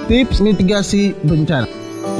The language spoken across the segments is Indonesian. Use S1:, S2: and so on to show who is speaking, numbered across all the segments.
S1: Tips mitigasi bencana.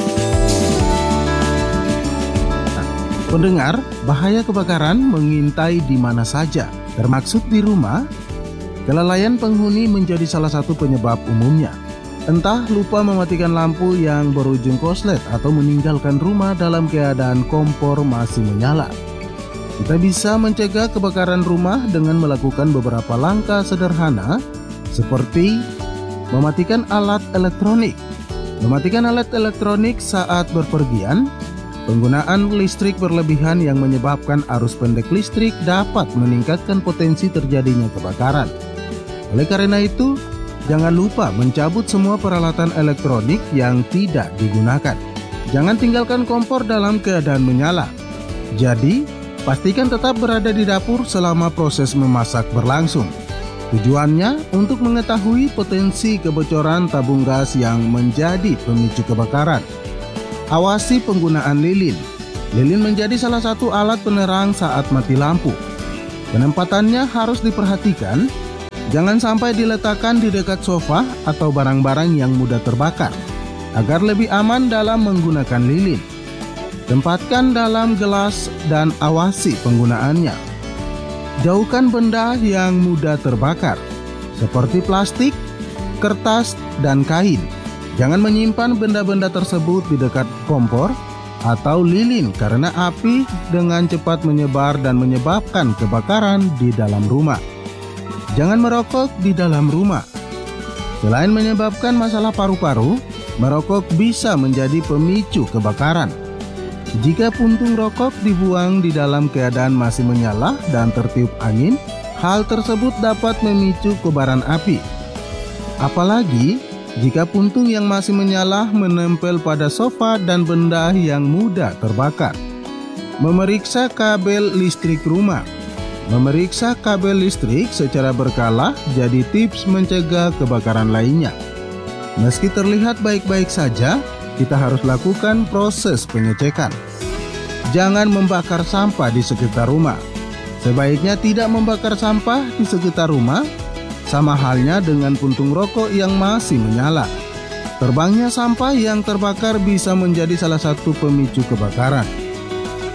S1: Pendengar, bahaya kebakaran mengintai di mana saja, termaksud di rumah. Kelalaian penghuni menjadi salah satu penyebab umumnya. Entah lupa mematikan lampu yang berujung korslet atau meninggalkan rumah dalam keadaan kompor masih menyala. Kita bisa mencegah kebakaran rumah dengan melakukan beberapa langkah sederhana seperti mematikan alat elektronik. Mematikan alat elektronik saat berpergian. Penggunaan listrik berlebihan yang menyebabkan arus pendek listrik dapat meningkatkan potensi terjadinya kebakaran. Oleh karena itu, jangan lupa mencabut semua peralatan elektronik yang tidak digunakan. Jangan tinggalkan kompor dalam keadaan menyala. Jadi, pastikan tetap berada di dapur selama proses memasak berlangsung. Tujuannya untuk mengetahui potensi kebocoran tabung gas yang menjadi pemicu kebakaran. Awasi penggunaan lilin. Lilin menjadi salah satu alat penerang saat mati lampu. Penempatannya harus diperhatikan. Jangan sampai diletakkan di dekat sofa atau barang-barang yang mudah terbakar, agar lebih aman dalam menggunakan lilin. Tempatkan dalam gelas dan awasi penggunaannya. Jauhkan benda yang mudah terbakar, seperti plastik, kertas, dan kain. Jangan menyimpan benda-benda tersebut di dekat kompor atau lilin karena api dengan cepat menyebar dan menyebabkan kebakaran di dalam rumah. Jangan merokok di dalam rumah. Selain menyebabkan masalah paru-paru, merokok bisa menjadi pemicu kebakaran. Jika puntung rokok dibuang di dalam keadaan masih menyala dan tertiup angin, hal tersebut dapat memicu kobaran api. Apalagi jika puntung yang masih menyala menempel pada sofa dan benda yang mudah terbakar. Memeriksa kabel listrik rumah. Memeriksa kabel listrik secara berkala jadi tips mencegah kebakaran lainnya. Meski terlihat baik-baik saja, kita harus lakukan proses pengecekan. Jangan membakar sampah di sekitar rumah. Sebaiknya tidak membakar sampah di sekitar rumah, sama halnya dengan puntung rokok yang masih menyala. Terbangnya sampah yang terbakar bisa menjadi salah satu pemicu kebakaran.